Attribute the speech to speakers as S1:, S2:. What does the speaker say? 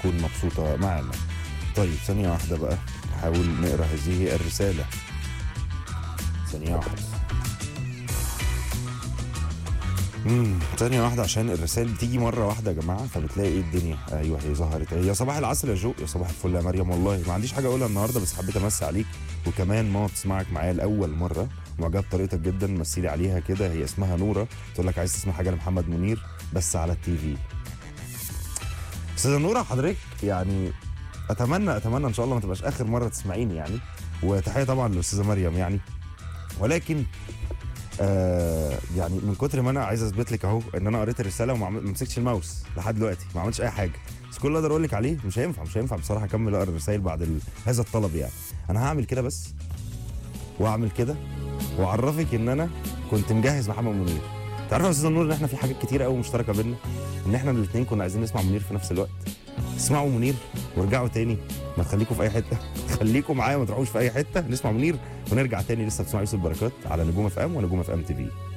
S1: تكون مبسوطه معنا. طيب ثانيه واحده بقى، نحاول نقرا هذه الرساله. ثانيه واحده. ثانية واحدة عشان الرسائل بتيجي مرة واحدة يا جماعة، فبتلاقي ايه الدنيا. ايوه هي ظهرت اهي. يا صباح العسل يا جو، يا صباح الفل يا مريم. والله ما عنديش حاجة اقولها النهاردة، بس حبيت امسي عليك. وكمان ماما بتسمعك معايا لأول مرة، معجبة بطريقتك جدا، مثيلي عليها كده. هي اسمها نورة، تقول لك عايز تسمع حاجة لمحمد منير بس على التي في. استاذة نورة حضرتك يعني اتمنى ان شاء الله ما تبقاش اخر مرة تسمعيني يعني. وتحية طبعا للاستاذة مريم يعني. ولكن يعني من كتر ما انا عايز اثبت لك اهو ان انا قريت الرساله وما مسكتش الماوس لحد دلوقتي، ما عملتش اي حاجه. بس كل اللي اقدر اقول لك عليه مش هينفع بصراحه اكمل اقرا الرسائل بعد هذا الطلب يعني. انا هعمل كده بس، واعمل كده، واعرفك ان انا كنت مجهز محمد منير. تعرف يا استاذ نور ان احنا في حاجات كتيره قوي مشتركه بينا، ان احنا الاثنين كنا عايزين نسمع منير في نفس الوقت. اسمعوا منير وارجعوا تاني، ما تخليكم في اي حته خليكم معايا، ما تروحوش في اي حته. نسمع منير ونرجع تاني. لسه بتسمع يوسف بركات على نجوم اف ام ونجوم اف ام تي في.